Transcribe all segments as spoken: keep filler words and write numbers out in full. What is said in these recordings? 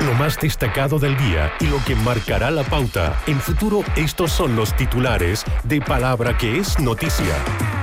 Lo más destacado del día y lo que marcará la pauta. En Futuro, estos son los titulares de Palabra que es noticia.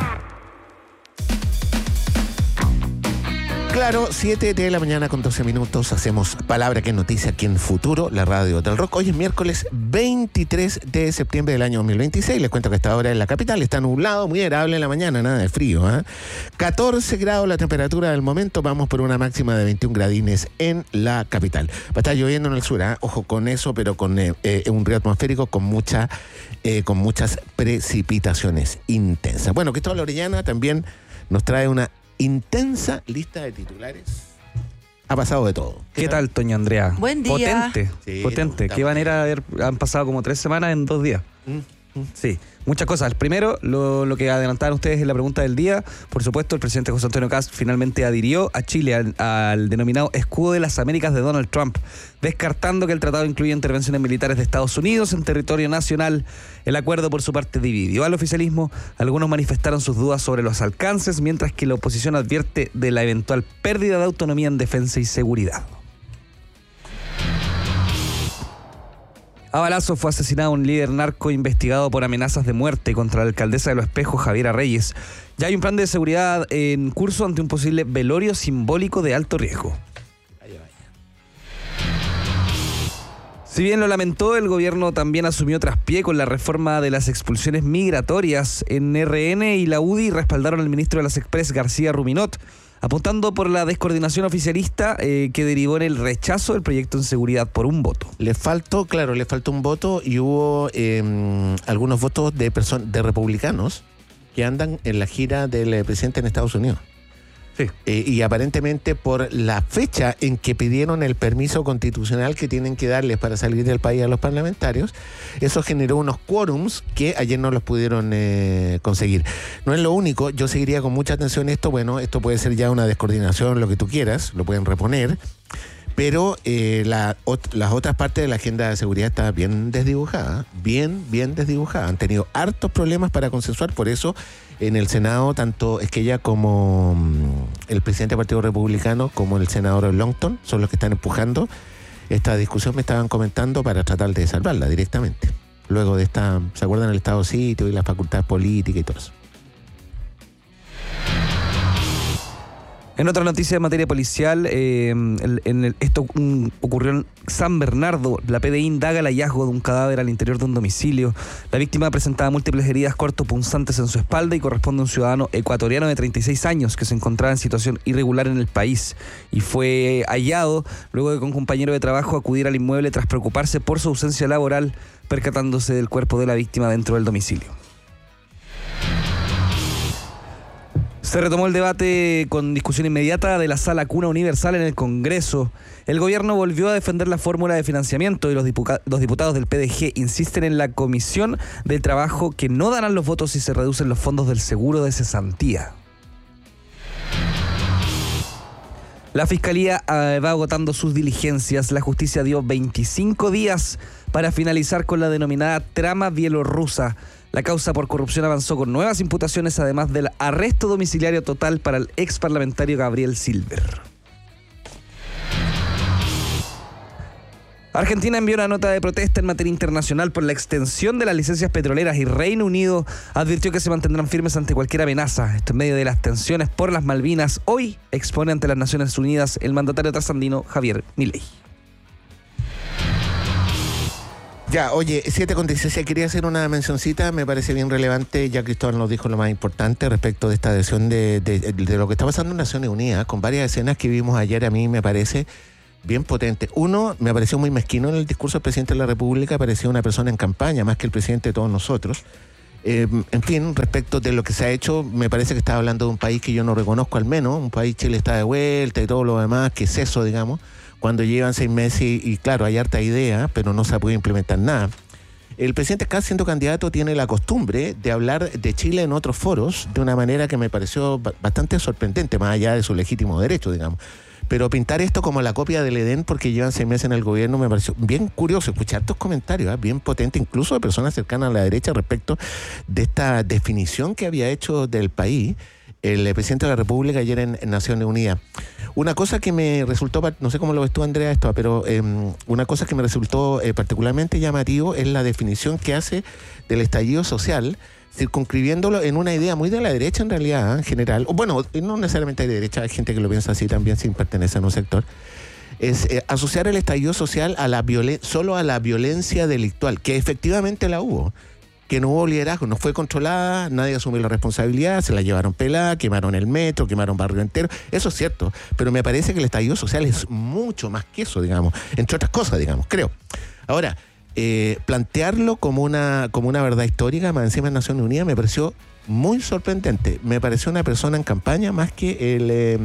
Claro, siete de la mañana con doce minutos hacemos Palabra que es noticia aquí en Futuro, la radio del rock. Hoy es miércoles veintitrés de septiembre del año dos mil veintiséis. Les cuento que esta hora en la capital está nublado, muy agradable en la mañana, nada de frío. ¿eh? catorce grados la temperatura del momento, vamos por una máxima de veintiún gradines en la capital. Va a estar lloviendo en el sur, ¿eh? ojo con eso, pero con eh, eh, un río atmosférico con, mucha, eh, con muchas precipitaciones intensas. Bueno, Cristóbal Orellana también nos trae una intensa lista de titulares. Ha pasado de todo. ¿Qué, ¿Qué tal, Toño Andrea? Buen día. Potente, sí, potente. Qué manera de haber, han pasado como tres semanas en dos días. Mm. Sí, muchas cosas. Primero, lo, lo que adelantaban ustedes en la pregunta del día, por supuesto, el presidente José Antonio Kast finalmente adhirió a Chile al, al denominado Escudo de las Américas de Donald Trump, descartando que el tratado incluya intervenciones militares de Estados Unidos en territorio nacional. El acuerdo, por su parte, dividió al oficialismo. Algunos manifestaron sus dudas sobre los alcances, mientras que la oposición advierte de la eventual pérdida de autonomía en defensa y seguridad. A balazo fue asesinado un líder narco investigado por amenazas de muerte contra la alcaldesa de Los Espejos, Javiera Reyes. Ya hay un plan de seguridad en curso ante un posible velorio simbólico de alto riesgo. Vaya, vaya. Si bien lo lamentó, el gobierno también asumió traspié con la reforma de las expulsiones migratorias. En R N y la U D I respaldaron al ministro de las Express, García Ruminot, apuntando por la descoordinación oficialista eh, que derivó en el rechazo del proyecto en seguridad por un voto. Le faltó, claro, le faltó un voto y hubo eh, algunos votos de, person- de republicanos que andan en la gira del presidente en Estados Unidos. Sí. Eh, y aparentemente por la fecha en que pidieron el permiso constitucional que tienen que darles para salir del país a los parlamentarios, eso generó unos quórums que ayer no los pudieron eh, conseguir. No es lo único, yo seguiría con mucha atención esto. Bueno, esto puede ser ya una descoordinación, lo que tú quieras, lo pueden reponer, pero eh, la, ot- las otras partes de la agenda de seguridad está bien desdibujada, bien, bien desdibujada. Han tenido hartos problemas para consensuar, por eso en el Senado, tanto Esquella como um, el presidente del Partido Republicano, como el senador Longton, son los que están empujando esta discusión, me estaban comentando, para tratar de salvarla directamente. Luego de esta, ¿se acuerdan el Estado sitio y las facultades políticas y todo eso? En otra noticia de materia policial, eh, el, en el, esto um, ocurrió en San Bernardo. La P D I indaga el hallazgo de un cadáver al interior de un domicilio. La víctima presentaba múltiples heridas cortopunzantes en su espalda y corresponde a un ciudadano ecuatoriano de treinta y seis años que se encontraba en situación irregular en el país y fue hallado luego de que un compañero de trabajo acudiera al inmueble tras preocuparse por su ausencia laboral, percatándose del cuerpo de la víctima dentro del domicilio. Se retomó el debate con discusión inmediata de la Sala Cuna Universal en el Congreso. El gobierno volvió a defender la fórmula de financiamiento y los, dipuca- los diputados del P D G insisten en la Comisión del Trabajo que no darán los votos si se reducen los fondos del seguro de cesantía. La Fiscalía uh, va agotando sus diligencias. La justicia dio veinticinco días para finalizar con la denominada trama bielorrusa. La causa por corrupción avanzó con nuevas imputaciones, además del arresto domiciliario total para el ex parlamentario Gabriel Silver. Argentina envió una nota de protesta en materia internacional por la extensión de las licencias petroleras y Reino Unido advirtió que se mantendrán firmes ante cualquier amenaza. Esto en medio de las tensiones por las Malvinas. Hoy expone ante las Naciones Unidas el mandatario trasandino Javier Milei. Ya, oye, siete con dieciséis, quería hacer una mencioncita, me parece bien relevante, ya Cristóbal nos dijo lo más importante respecto de esta adhesión de, de, de lo que está pasando en Naciones Unidas, con varias escenas que vimos ayer. A mí me parece bien potente. Uno, me pareció muy mezquino en el discurso del presidente de la República, parecía una persona en campaña, más que el presidente de todos nosotros. Eh, en fin, respecto de lo que se ha hecho, me parece que estaba hablando de un país que yo no reconozco, al menos, un país, Chile está de vuelta y todo lo demás, que es eso, digamos, cuando llevan seis meses y, y claro, hay harta idea, pero no se ha podido implementar nada. El presidente Kast, siendo candidato, tiene la costumbre de hablar de Chile en otros foros de una manera que me pareció bastante sorprendente, más allá de su legítimo derecho, digamos. Pero pintar esto como la copia del Edén porque llevan seis meses en el gobierno me pareció bien curioso. Escuchar estos comentarios, ¿eh? bien potentes, incluso de personas cercanas a la derecha respecto de esta definición que había hecho del país. el presidente de la República ayer en, en Naciones Unidas. Una cosa que me resultó, no sé cómo lo ves tú, Andrea, esto, pero eh, una cosa que me resultó eh, particularmente llamativo es la definición que hace del estallido social, circunscribiéndolo en una idea muy de la derecha en realidad, ¿eh? En general. O bueno, no necesariamente de derecha, hay gente que lo piensa así también sin pertenecer a un sector. Es eh, asociar el estallido social a la violen- solo a la violencia delictual, que efectivamente la hubo, que no hubo liderazgo, no fue controlada, nadie asumió la responsabilidad, se la llevaron pelada, quemaron el metro, quemaron barrio entero, eso es cierto, pero me parece que el estallido social es mucho más que eso, digamos, entre otras cosas, digamos, creo. Ahora, eh, plantearlo como una, como una verdad histórica, más encima en Naciones Unidas, me pareció muy sorprendente. Me pareció una persona en campaña más que el, eh,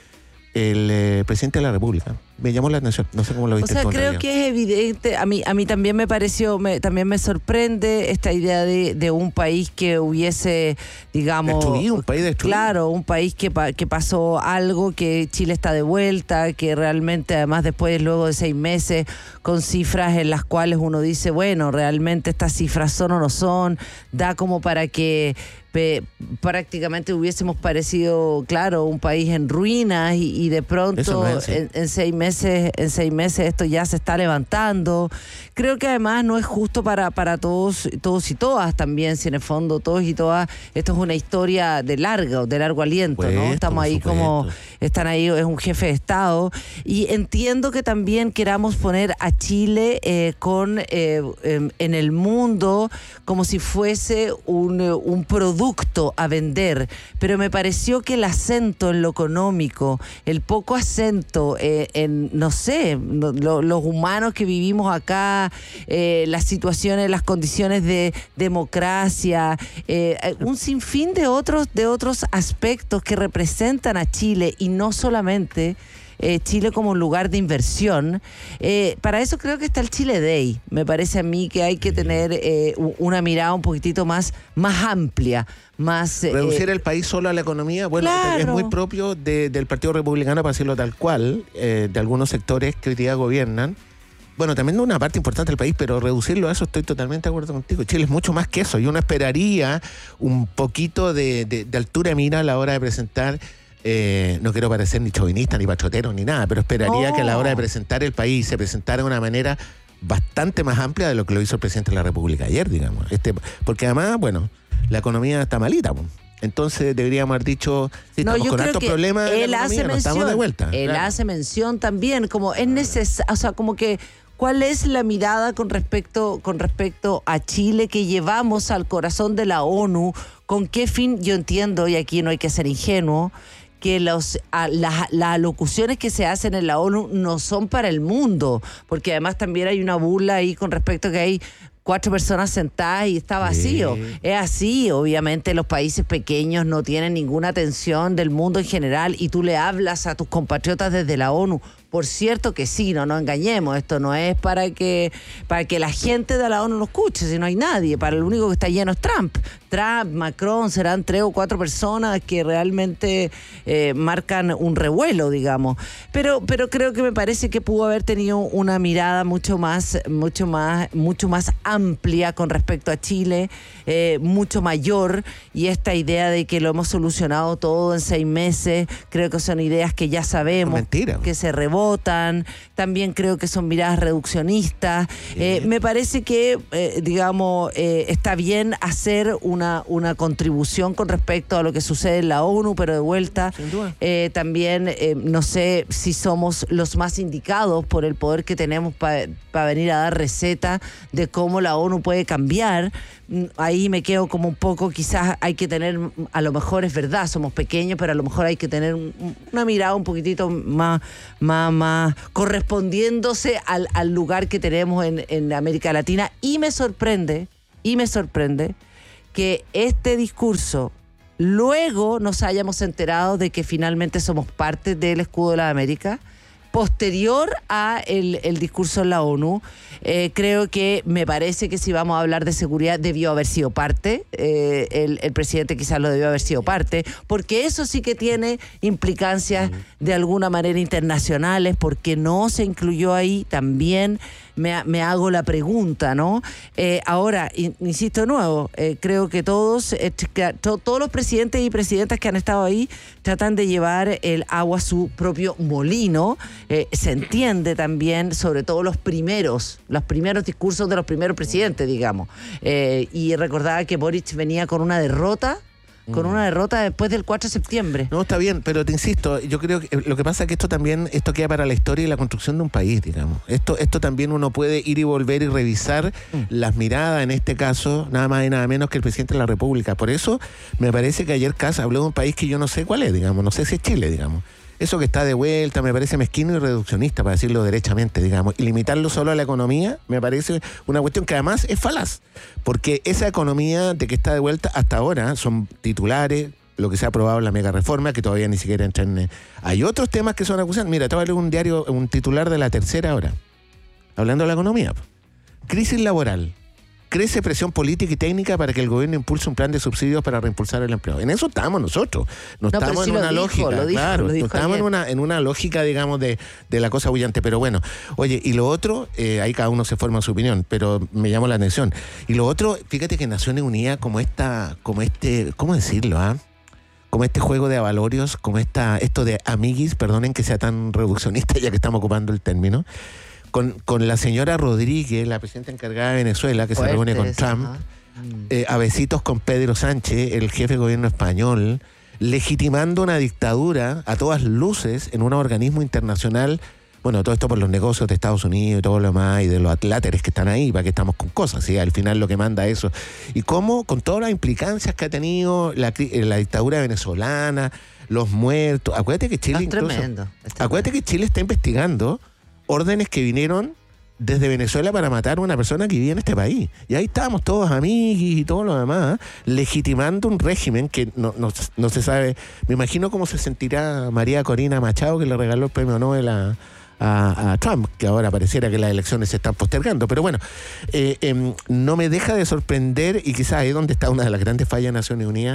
el eh, presidente de la República. Me llamó la atención, no sé cómo lo viste. O sea, tú, creo que es evidente, a mí a mí también me pareció, me, también me sorprende esta idea de, de un país que hubiese, digamos... Destruido, un país destruido. Claro, un país que, pa, que pasó algo, que Chile está de vuelta, que realmente además después, luego de seis meses, con cifras en las cuales uno dice, bueno, realmente estas cifras son o no son, da como para que... Pe, prácticamente hubiésemos parecido, claro, un país en ruinas y, y de pronto no es en, en seis meses, en seis meses esto ya se está levantando. Creo que además no es justo para, para todos, todos y todas también, si en el fondo todos y todas, esto es una historia de largo, de largo aliento, supuesto, ¿no? Estamos ahí como, están ahí, es un jefe de Estado, y entiendo que también queramos poner a Chile eh, con eh, en el mundo como si fuese un, un producto a vender, pero me pareció que el acento en lo económico, el poco acento eh, en, no sé, lo, los humanos que vivimos acá, eh, las situaciones, las condiciones de democracia, eh, un sinfín de otros, de otros aspectos que representan a Chile y no solamente Eh, Chile como un lugar de inversión. Eh, para eso creo que está el Chile Day. Me parece a mí que hay que tener eh, una mirada un poquitito más, más amplia, más... Eh, Reducir el país solo a la economía, bueno, claro. Es muy propio de, del Partido Republicano, para decirlo tal cual, eh, de algunos sectores que hoy día gobiernan. Bueno, también de una parte importante del país, pero reducirlo a eso estoy totalmente de acuerdo contigo. Chile es mucho más que eso. Y uno esperaría un poquito de, de, de altura de mira a la hora de presentar... Eh, no quiero parecer ni chauvinista, ni pachotero, ni nada, pero esperaría oh. que a la hora de presentar el país se presentara de una manera bastante más amplia de lo que lo hizo el presidente de la República ayer, digamos. Este, porque además, bueno, la economía está malita, pues. Entonces deberíamos haber dicho, si no, estamos yo con creo altos que problemas de él la hace economía, no mención, estamos de vuelta. Él Claro. hace mención también, como es necesario, o sea, como que ¿cuál es la mirada con respecto, con respecto a Chile que llevamos al corazón de la ONU? ¿Con qué fin? Yo entiendo, y aquí no hay que ser ingenuo, que los, a, las, las alocuciones que se hacen en la ONU no son para el mundo, porque además también hay una burla ahí con respecto a que hay cuatro personas sentadas y está vacío. Sí. Es así, obviamente los países pequeños no tienen ninguna atención del mundo en general y tú le hablas a tus compatriotas desde la ONU. Por cierto que sí, no nos engañemos, esto no es para que para que la gente de la ONU lo escuche, si no hay nadie, para el único que está lleno es Trump. Trump, Macron, serán tres o cuatro personas que realmente eh, marcan un revuelo, digamos. Pero pero creo que me parece que pudo haber tenido una mirada mucho más, mucho más, mucho más amplia con respecto a Chile, eh, mucho mayor, y esta idea de que lo hemos solucionado todo en seis meses, creo que son ideas que ya sabemos, mentira, que se rebotan. También creo que son miradas reduccionistas. Eh, me parece que, eh, digamos, eh, está bien hacer una, una contribución con respecto a lo que sucede en la ONU, pero de vuelta, eh, también eh, no sé si somos los más indicados por el poder que tenemos para pa venir a dar receta de cómo la ONU puede cambiar. Ahí me quedo como un poco, quizás hay que tener, a lo mejor es verdad, somos pequeños, pero a lo mejor hay que tener una mirada un poquitito más, más, más correspondiéndose al, al lugar que tenemos en, en América Latina. Y me sorprende, y me sorprende que este discurso, luego nos hayamos enterado de que finalmente somos parte del escudo de la América. posterior a el, el discurso en la ONU. Eh, creo que me parece que si vamos a hablar de seguridad debió haber sido parte, eh, el, el presidente quizás lo debió haber sido parte, porque eso sí que tiene implicancias de alguna manera internacionales, porque no se incluyó ahí también. Me, me hago la pregunta, ¿no? Eh, ahora, in, insisto de nuevo, eh, creo que todos, eh, que, to, todos los presidentes y presidentas que han estado ahí tratan de llevar el agua a su propio molino. Eh, se entiende también, sobre todo los primeros, los primeros discursos de los primeros presidentes, digamos. Eh, y recordaba que Boric venía con una derrota, con una derrota después del cuatro de septiembre. No, está bien, pero te insisto, yo creo que lo que pasa es que esto también, esto queda para la historia y la construcción de un país, digamos. Esto, esto también uno puede ir y volver y revisar mm. las miradas, en este caso, nada más y nada menos que el presidente de la República. Por eso me parece que ayer Kast habló de un país que yo no sé cuál es, digamos, no sé si es Chile, digamos. Eso que está de vuelta me parece mezquino y reduccionista, para decirlo derechamente, digamos. Y limitarlo solo a la economía me parece una cuestión que además es falaz. Porque esa economía de que está de vuelta hasta ahora son titulares, lo que se ha aprobado en la mega reforma, que todavía ni siquiera entra en... Hay otros temas que son acusados. Mira, te voy a leer un diario, un titular de La Tercera ahora, hablando de la economía. Crisis laboral. Crece presión política y técnica para que el gobierno impulse un plan de subsidios para reimpulsar el empleo. En eso estamos nosotros. No, no estamos en una dijo, lógica, lo dijo, claro. Lo dijo no estamos en una, en una lógica, digamos, de, de la cosa bullante. Pero bueno, oye, y lo otro, eh, ahí cada uno se forma su opinión, pero me llamó la atención. Y lo otro, fíjate que Naciones Unidas, como esta, como este, ¿cómo decirlo, ah? Como este juego de avalorios, como esta, esto de amiguis, perdonen que sea tan reduccionista ya que estamos ocupando el término. Con, con la señora Rodríguez, la presidenta encargada de Venezuela, que Fuertes, se reúne con Trump, eh, a besitos con Pedro Sánchez, el jefe de gobierno español, legitimando una dictadura a todas luces en un organismo internacional. Bueno, todo esto por los negocios de Estados Unidos y todo lo demás, y de los atláteres que están ahí, para que estamos con cosas, ¿sí? Al final lo que manda eso. Y cómo, con todas las implicancias que ha tenido la, la dictadura venezolana, los muertos. Acuérdate que Chile es incluso, tremendo. Acuérdate que Chile está investigando órdenes que vinieron desde Venezuela para matar a una persona que vivía en este país. Y ahí estábamos todos amigos y todo lo demás, legitimando un régimen que no, no, no se sabe. Me imagino cómo se sentirá María Corina Machado, que le regaló el premio Nobel a, a, a Trump, que ahora pareciera que las elecciones se están postergando. Pero bueno, eh, eh, no me deja de sorprender, y quizás ahí es donde está una de las grandes fallas de Naciones Unidas,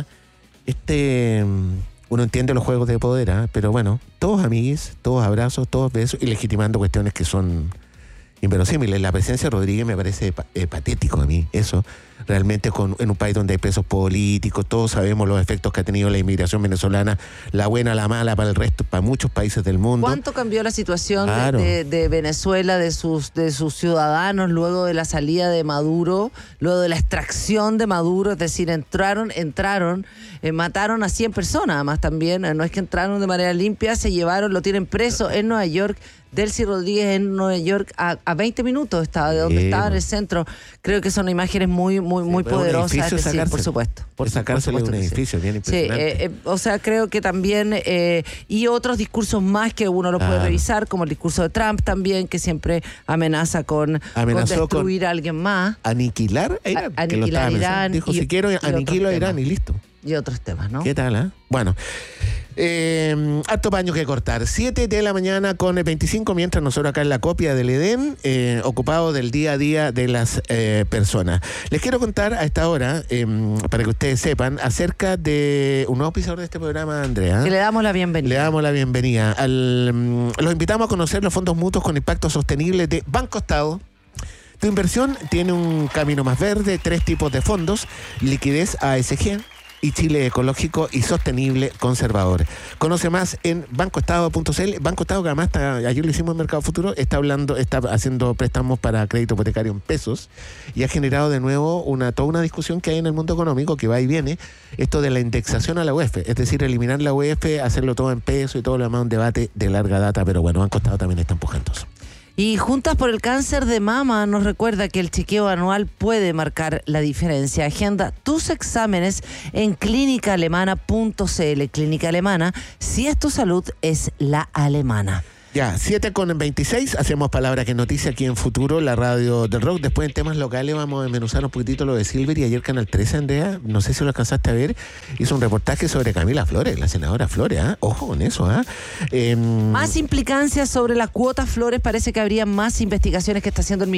este... Uno entiende los juegos de poder, ¿eh? Pero bueno, todos amiguis, todos abrazos, todos besos, y legitimando cuestiones que son inverosímiles. La presencia de Rodríguez me parece eh, patético a mí, eso. Realmente con, en un país donde hay presos políticos, todos sabemos los efectos que ha tenido la inmigración venezolana, la buena, la mala para el resto, para muchos países del mundo. ¿Cuánto cambió la situación claro. de, de, de Venezuela, de sus, de sus ciudadanos, luego de la salida de Maduro, luego de la extracción de Maduro? Es decir, entraron, entraron, eh, mataron a cien personas, además también, eh, no es que entraron de manera limpia, se llevaron, lo tienen preso en Nueva York. Delcy Rodríguez en Nueva York a, a veinte minutos estaba de donde sí, estaba en el centro. Creo que son imágenes muy muy muy sí, poderosas, es decir, por supuesto. Por sacársele un edificio, sí. Bien impresionante. Sí, eh, eh, o sea, creo que también eh, y otros discursos más que uno lo puede ah. revisar, como el discurso de Trump también, que siempre amenaza con, con destruir con a alguien más. Aniquilar a Irán. A, aniquilar a Irán. Dijo, y, si quiero, aniquilo a Irán y listo. Y otros temas, ¿no? ¿Qué tal, eh? Bueno. Eh, harto paño que cortar. siete de la mañana con veinticinco, mientras nosotros acá en la copia del Edén, eh, ocupado del día a día de las eh, personas. Les quiero contar a esta hora, eh, para que ustedes sepan, acerca de un nuevo pisador de este programa, Andrea. Que le damos la bienvenida. Le damos la bienvenida. Al, um, los invitamos a conocer los fondos mutuos con impacto sostenible de Banco Estado. Tu inversión tiene un camino más verde, tres tipos de fondos: liquidez A S G y Chile ecológico y sostenible conservador. Conoce más en banco estado punto c l. Banco Estado, que además está, ayer lo hicimos en Mercado Futuro, está hablando, está haciendo préstamos para crédito hipotecario en pesos, y ha generado de nuevo una toda una discusión que hay en el mundo económico, que va y viene, esto de la indexación a la U E F, es decir, eliminar la U E F, hacerlo todo en pesos y todo lo demás, un debate de larga data, pero bueno, Banco Estado también está empujando eso. Y Juntas por el Cáncer de Mama nos recuerda que el chequeo anual puede marcar la diferencia. Agenda tus exámenes en clínica alemana punto c l. Clínica Alemana, si es tu salud, es la alemana. Ya, siete con veintiséis, hacemos Palabra que Noticia aquí en Futuro, la radio del rock. Después en temas locales vamos a desmenuzar un poquitito lo de Silver, y ayer Canal trece, Andrea, no sé si lo alcanzaste a ver, hizo un reportaje sobre Camila Flores, la senadora Flores, ¿ah? Ojo con eso, ¿ah? Eh, Más implicancias sobre la cuota Flores, parece que habría más investigaciones que está haciendo el